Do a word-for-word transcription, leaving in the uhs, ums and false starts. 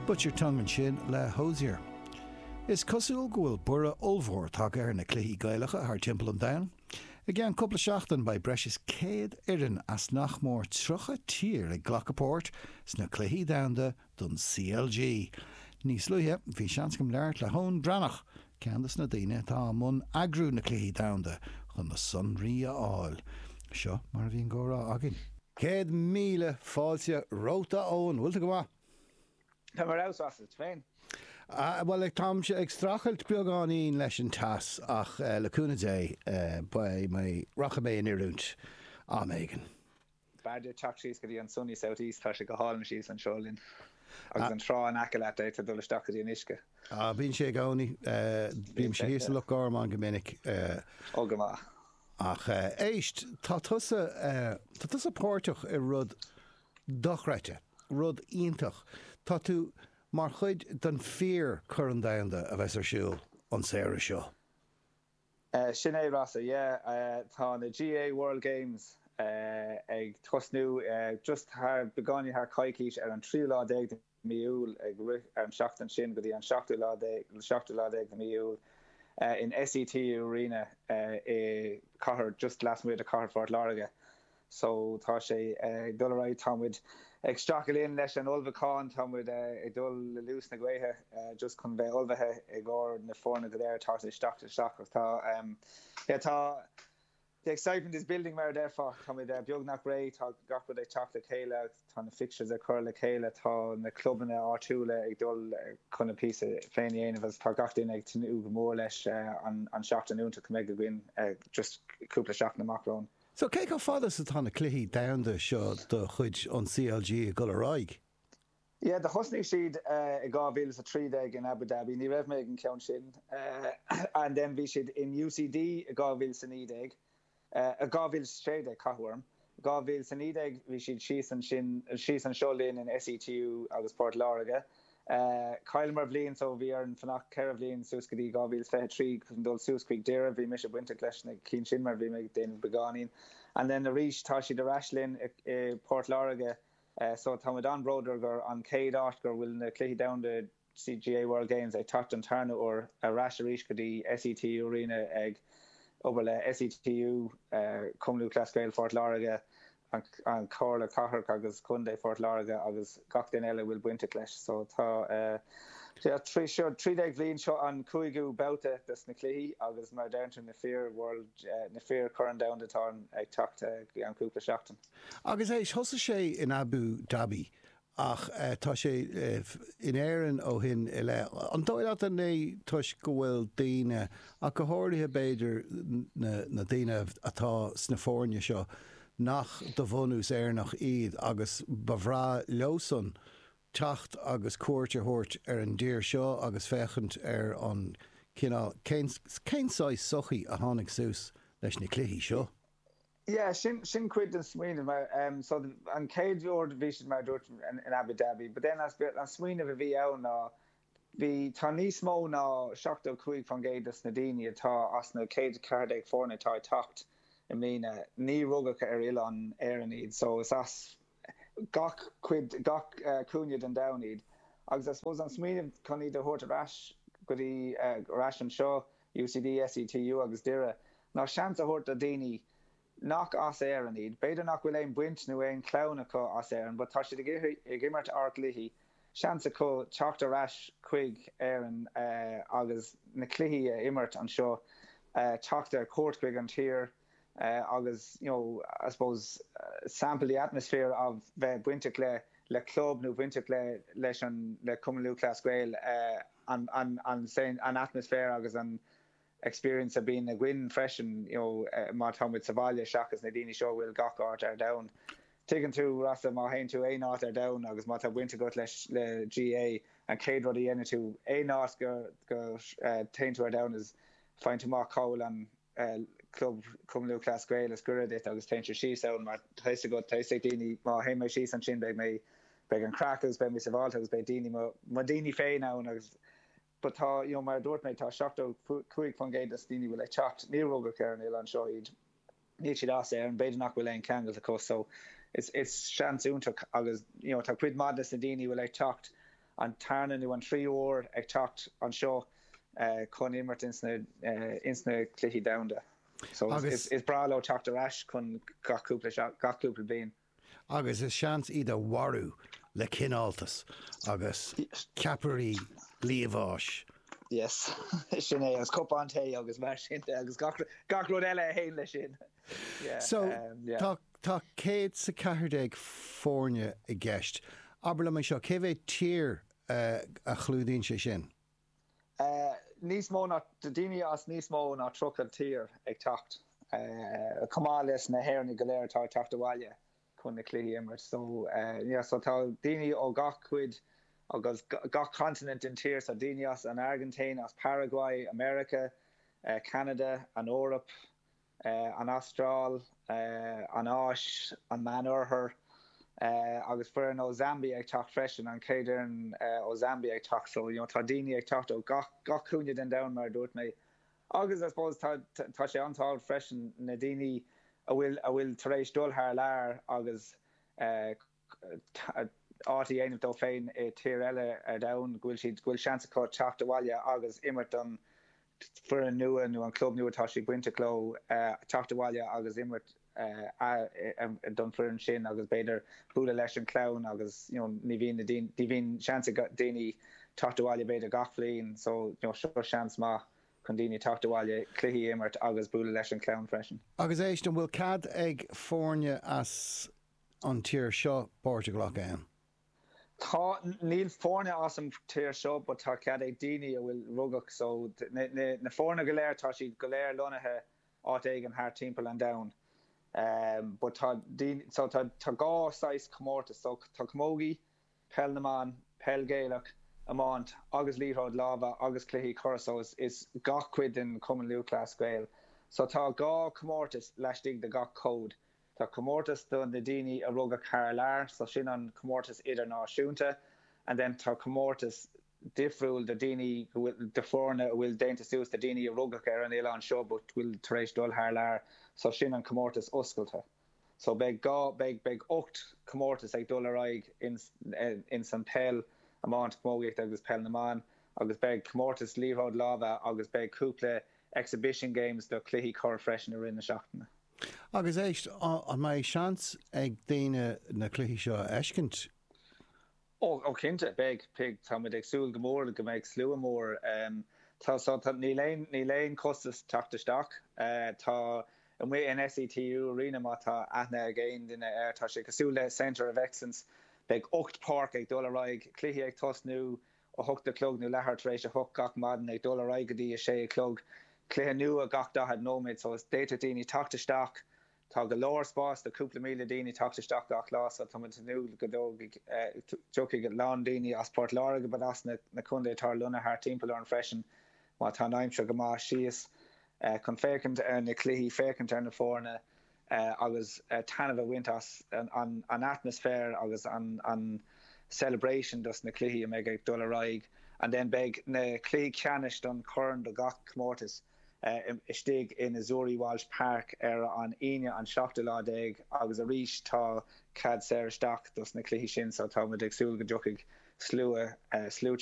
Butcher tongue and sin le hosier. Is cosúil gohfuil bura olmhór tá ar na cluichí gailecha ar timpeall an Down. Again, couple seachtain by breis céad irin as nach mór trocha tír ag Glacaport sna cluichí Downda don C L G. Níos luithe, bhí seans gom leart le hón branach ceandas na daine tá mun agrú na cluichí Downda chun na sunrí a áil. Seo mar bhíon górá agin. Céad míle fáilte róta ón, bhfuilta go bha? Tá mar aus as it féin. Uh, well, ag tám se ag strachelt beagán íon leis an tas ach uh, le cúna dé uh, ba mai racha mé in irúnt á mégan. Baidir teach síos go dtí an sunny south east tá sé go hálan síos an seolín. Agus an trá an acalaat é tá dul isteach go dtí an isce. Ah, bín sé gánaí, bím sé híos an luch gármán go minic. Ó go má. Ach uh, éist, tá tusa uh, tá tusa pórteach i rud dochreite, rud iontach. Tá tú mar chuid den fear chur an Downda a bheits ar siúil an saoire seo. Uh, sin é rasa, yeah, uh, tá na G A World Games uh, ag tosnú uh, just haar begáinní haar caiiciis ar an trí lá déag miúil ag ar an seachtain sin go dtí an seachtú lá déag seachtú lá déag miúil uh, in S E T U arena uh, i Cahir just last minute a Cahir Fort Láirge. So tá sé uh, dul raid támuid ag stracailíonn leis an olbhacáin támuid uh, ag dul le lús na gcuaithe uh, just chun bheith olbhathe ag gcóir na fórna go léir tá sé isteach to isteach tá um, yeah, tá the excitement is building mar therefore támuid uh, beag nach ré tá gachbud ag teach le chéile tá na fixtures a chur le chéile tá na clubanna áitiúla ag dul uh, chun na písa féin aanamh tá gachtaín ag tinú go mór leis uh, an, an seachtainúnta go méid go gcuin uh, just cúpla seach na macrón. So cé go fada sa tá na cluichí Downda seo do chuid an C L G go raig? Yeah, the hosnig siad uh, i gábhíle sa trídeag in Abu Dhabi, ní raibh méid an ceann sin. Uh, and then bhí siad in U C D i gábhíle sa nídeag, uh, a gábhíle séideag cahuarm. Gábhíle sa nídeag bhí siad síos an sin, síos an seolín in S E T U agus Port Láirge. Uh, Kyle mar bblion so bhí ar an fannach ceir bblion sús go dtí gábhíle feithe trí chun dul sús chuig deire bhí mis a buinte leis na cín sin mar bhí méid déanamh begánín. And then the reach tá siad a Rashlin i Port Láirge. Uh, so tá an broder gur an céad áit gur bhfuil na cluichí Downda C G A World Games ag tacht an tarna or a ras a ríis go dtí S E T U arena ag obair le S E T U uh, Cumlú Clascail Fort Láirge an, an cóir Cahir agus Cundé Fort Láirge agus gach den eile bhfuil buinte leis. So tá uh, trí seo trídeag bhliain seo an cúigú bouta dus na cluichí agus mar downta na fear world uh, na fear current Downda tá ag tacht uh, an cúpla seachtain. Agus éis thosa sé in Abu Dhabi ach uh, tá sé uh, in éireann ó hin i le. An dóileat an é tuis go bhfuil daoine a go háirithe beidir na, na daoine atá sna fórne seo nach do bhunús éarnach iad agus bhrá leosan tacht agus cuairte thuirt ar an dír seo agus fechant ar an cinál céinsáid sochaí a tháinig sús leis na cluichí seo. Yeah, sin sin quid an smuoine mar um so the, an céad bhór division mar dúirt in, in Abu Dhabi, but then as an smuoine a bhí ann ná bhí tá níos mó ná seachtó chuig fan géad na daoine atá as na céad cardéag fórna tá tacht I mlíne ní rugacha ar ile an éan iad, so is as gach quid gach uh, cúnead an down iad. Agus I suppose an smuoine chun iad a thuirt a ras go dtí uh, ras an seo U C D S E T U agus dire ná seans a thuirt a daoine nach as éan iad, beidir nach bhfuil éon buint nó éon clowna có as éan, but tá siad i gimmart art lihí seans a có teacht a ras chuig éan uh, agus na cluichí uh, immert an seo uh, teacht a cuairt chuig an tír. Uh, agus, you know, I suppose uh, sample the atmosphere of the winter le le club no winter le leis an le Cumlú Clascail uh, an an an saying an atmosphere agus an experience of being a gwyn fresh and, you know, uh, mar Tomid Savalia shakas na dini show will gach art are down taken to rasa ma hain to a not are down agus mata winter got leis le G A and Cade Roddy in to a not go go uh, taint to are down is find to mark Cole and uh, club Cumlú Clascail is good it agus taint she sound mar taise go taise dini ma hain my she san chin bag me bag an crackers by me Savaltas by dini ma ma dini fey now agus but tá, you know, mar dúirt méid tá seachtó cuaig fan géad daoine bhfuil ag teacht ní róga ceann éile an seo iad níl siad as é an beidir nach bhfuil éon ceangal acu, so it's it's seansúntaach agus, you know, tá cuid madness na daoine bhfuil ag teacht an tarna nu an trí ór ag tacht an seo chun immert insna cluichí damda. So is is bralo tacht arás chun gachúpla bliain. Agus is seans iad a warú le cináltas agus ceaparí líomháis. Yes, sin é agus cop an tae agus mar sin agus gachród eile a héin lei sin. So tá tá céad sa ceithrdéag fórne i gceist. Aber le seo cé bhéh tír a chlúdaíonn sé sin? Níos mó ná daoine as níos mó ná trochad tír ag tacht. Comá leis na héirna go léir tá tacht abhaile chun na cluichí immert. So so tá daoine ó gach cuid agus gach continent in tír, so daoine as an Argentina, as Paraguay, America, Canada, an Europe, an Austral, an Áis, an Manurthair, Uh, agus for an ó Zambia ag tacht freisin an céidirn ó Zambia ag tacht, so you know, tá daoine ag tacht ó gach cúne den down mar dúirt mé. Agus I suppose tá sé antáil freisin na daoine a bhfuil a bhfuil tar éis dul thar lear agus átaí aanamh dó féin é tír eile ar domhan ghfuil siad ghfuil seansa có teacht abhaile agus immert an for an nua nó an club nua tá sé buinte cló teacht abhaile agus immert don flurin sin agus beidir búla leis an clown agus ní bhíon ní bhíon seansa daoine teacht abhaile beidir gach bliain, so seo seans má chun daoine teacht abhaile cluichí immert agus búla leis an clown freisin. Agus éis don bhfuil cad ag fórne as an tír seo Portugalach ann? Tá níl fórne as an tír seo, but tá cad ag daoine a bhfuil rugach, so na fórne go léir tá siad go léir lonathe áit ag an thar timpeall an domhan. Um, but tá so tá gá sais comórtas, so tá Camogie, Pelnaman, Pelgéilech, Amant, agus Líród Lava, agus Cluichí Curra, so is, is gach cuid in Cumann Liú Clás Gael. So tá gá comórtas leis dig de gach cód. Tá comórtas don na daoine a rugach thar lear, so sin an comórtas idirnáisiúnta, and then tá comórtas difriúil de daoine de fórne bhfuil déanta suas de daoine a rugach ar an éile an seo, but bhfuil tar éis dul thar lear. So sin an comórtas oscailta. So beg gá beg beg ocht comórtas ag dul araig in in San Pel, Amant, Camogie agus Pelnaman, agus beg comórtas Líród Lava agus beg cúpla exhibition games do Cluichí Curra freisin ar in na seachtainna. Agus éist an mai seans ag daine na cluichí seo eiscint? Ó ó cinnte beg pig tá ag súil go mór go méid slua mór. Tá so ní léon ní léon costas teachtasteach. Tá and we in S E T U arena mata athna again in air tá sé cosúla Centre of Excellence beg ocht park ag dul araig cluichí ag tosnú ó thugta clog nó lethart éis a thug gach madan ag dul araig go dtí a sé clog cluiche nua gach dahad nóid, so is déta daoine teachtasteach tá go leir spás de cúpla míle daoine teachtasteach gach lás a tá nu go dóg joki go lán daoine as Port Láirge bad as na cundé tar luna thar timpeall ar an freisin má tá naimse go má síos. Uh, chun fécint ar na cluichí fécint ar na fórne uh, agus uh, tanmh wintas an, an, an atmosfér agus an, an celebration dus na cluichí a méid ag dul araig, and then beg na cluichí ceannis don chorn do gach comórtas uh, istig in Azuri Walsh Park ar an aine an seachta lá déag agus a ríis tá cad séir isteach dus na cluichí sin, so tá ag súil go dtiocfaidh slua uh, slú